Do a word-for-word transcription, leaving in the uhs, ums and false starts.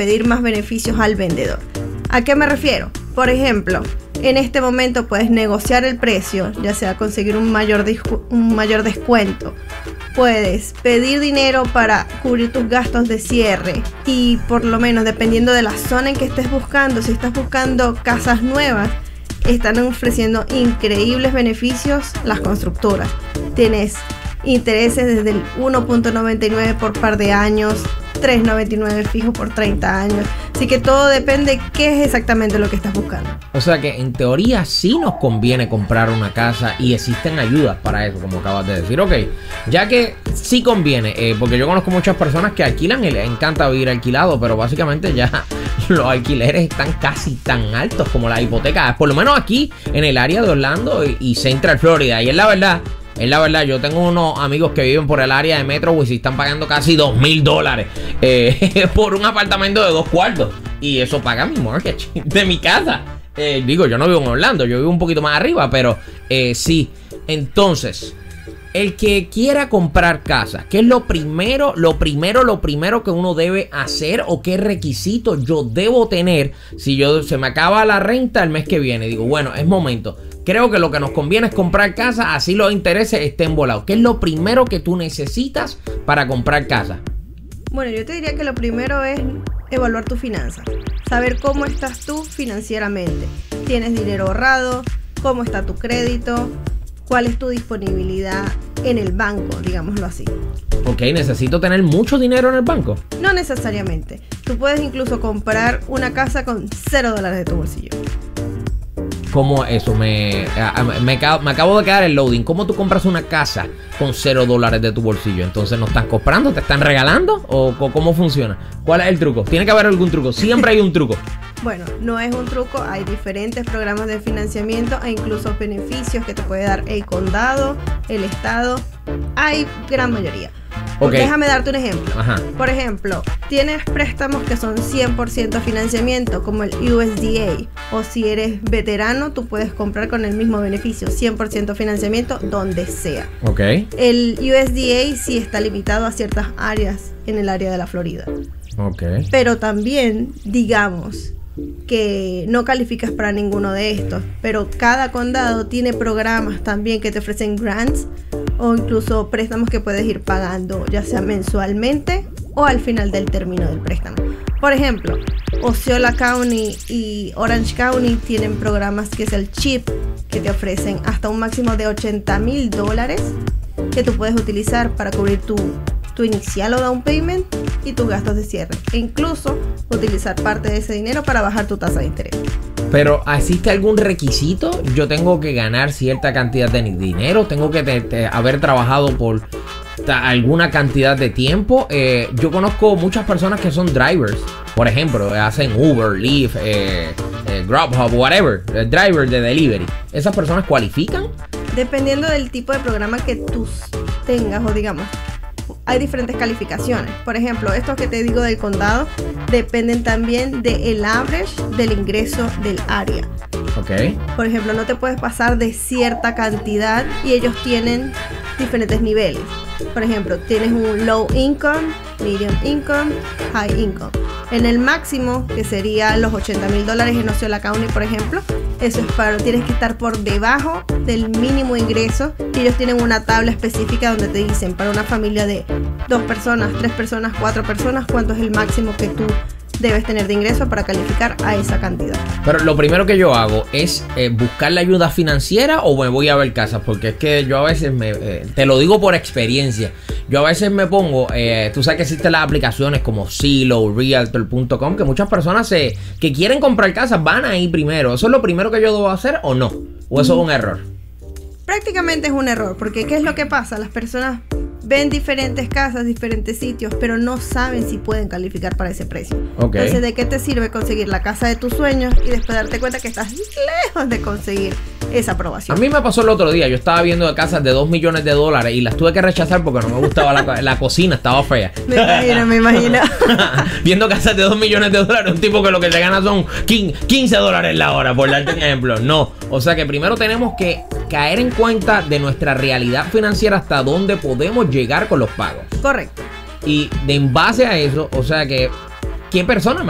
pedir más beneficios al vendedor. ¿A qué me refiero? Por ejemplo, en este momento puedes negociar el precio, ya sea conseguir un mayor, un mayor descuento. Puedes pedir dinero para cubrir tus gastos de cierre y por lo menos dependiendo de la zona en que estés buscando, si estás buscando casas nuevas, están ofreciendo increíbles beneficios las constructoras. Tienes intereses desde el uno punto noventa y nueve por par de años, tres punto noventa y nueve fijo por treinta años. Así que todo depende qué es exactamente lo que estás buscando. O sea que en teoría sí nos conviene comprar una casa y existen ayudas para eso, como acabas de decir. Ok, ya que sí conviene, eh, porque yo conozco muchas personas que alquilan y les encanta vivir alquilado, pero básicamente ya los alquileres están casi tan altos como las hipotecas, por lo menos aquí en el área de Orlando y, y Central Florida. Y es la verdad, es la verdad, yo tengo unos amigos que viven por el área de Metro y están pagando casi dos mil dólares eh, por un apartamento de dos cuartos. Y eso paga mi mortgage de mi casa. Eh, digo, yo no vivo en Orlando, yo vivo un poquito más arriba, pero eh, sí. Entonces, el que quiera comprar casa, ¿qué es lo primero, lo primero, lo primero que uno debe hacer o qué requisito yo debo tener si yo se me acaba la renta el mes que viene? Digo, bueno, es momento. Creo que lo que nos conviene es comprar casa, así los intereses estén volados. ¿Qué es lo primero que tú necesitas para comprar casa? Bueno, yo te diría que lo primero es evaluar tus finanzas. Saber cómo estás tú financieramente. ¿Tienes dinero ahorrado? ¿Cómo está tu crédito? ¿Cuál es tu disponibilidad en el banco, digámoslo así? Ok, ¿necesito tener mucho dinero en el banco? No necesariamente. Tú puedes incluso comprar una casa con cero dólares de tu bolsillo. ¿Cómo eso? Me, me, me, me acabo de quedar el loading. ¿Cómo tú compras una casa con cero dólares de tu bolsillo? Entonces, ¿no están comprando? ¿Te están regalando? ¿O cómo funciona? ¿Cuál es el truco? Tiene que haber algún truco. Siempre hay un truco. Bueno, no es un truco. Hay diferentes programas de financiamiento e incluso beneficios que te puede dar el condado, el estado. Hay gran mayoría. Okay. Déjame darte un ejemplo. Ajá. Por ejemplo, tienes préstamos que son cien por ciento financiamiento, como el U S D A. O si eres veterano, tú puedes comprar con el mismo beneficio, cien por ciento financiamiento, donde sea. Ok. El U S D A sí está limitado a ciertas áreas en el área de la Florida. Ok. Pero también, digamos que no calificas para ninguno de estos, pero cada condado tiene programas también que te ofrecen grants o incluso préstamos que puedes ir pagando ya sea mensualmente o al final del término del préstamo. Por ejemplo, Osceola County y Orange County tienen programas que es el CHIP, que te ofrecen hasta un máximo de ochenta mil dólares que tú puedes utilizar para cubrir tu, tu inicial o down payment y tus gastos de cierre, e incluso utilizar parte de ese dinero para bajar tu tasa de interés. Pero ¿existe algún requisito? Yo tengo que ganar cierta cantidad de dinero, tengo que te, te, haber trabajado por ta, alguna cantidad de tiempo. Eh, yo conozco muchas personas que son drivers, por ejemplo, hacen Uber, Lyft, eh, eh, Grubhub, whatever, eh, driver de delivery. ¿Esas personas cualifican? Dependiendo del tipo de programa que tú tengas o digamos, hay diferentes calificaciones. Por ejemplo, estos que te digo del condado dependen también del average del ingreso del área. Ok. Por ejemplo, no te puedes pasar de cierta cantidad y ellos tienen diferentes niveles. Por ejemplo, tienes un low income, medium income, high income. En el máximo, que sería los ochenta mil dólares en Osceola County, por ejemplo, eso es para, tienes que estar por debajo del mínimo ingreso y ellos tienen una tabla específica donde te dicen para una familia de dos personas, tres personas, cuatro personas, cuánto es el máximo que tú debes tener de ingreso para calificar a esa cantidad. Pero lo primero que yo hago es eh, buscar la ayuda financiera o me voy a ver casas, porque es que yo a veces me, eh, te lo digo por experiencia, yo a veces me pongo, eh, tú sabes que existen las aplicaciones como Zillow, Realtor punto com, que muchas personas se, que quieren comprar casas van ahí primero. ¿Eso es lo primero que yo debo hacer o no? ¿O eso es un error? Prácticamente es un error, porque ¿qué es lo que pasa? Las personas ven diferentes casas, diferentes sitios, pero no saben si pueden calificar para ese precio. Okay. Entonces, ¿de qué te sirve conseguir la casa de tus sueños y después darte cuenta que estás lejos de conseguir esa aprobación? A mí me pasó el otro día, yo estaba viendo casas de dos millones de dólares y las tuve que rechazar porque no me gustaba la, la cocina, estaba fea. Me imagino, me imagino. Viendo casas de dos millones de dólares, un tipo que lo que te gana son quince dólares la hora, por darte un ejemplo. No, o sea que primero tenemos que caer en cuenta de nuestra realidad financiera hasta dónde podemos llegar con los pagos. Correcto. Y de en base a eso, o sea que, ¿qué persona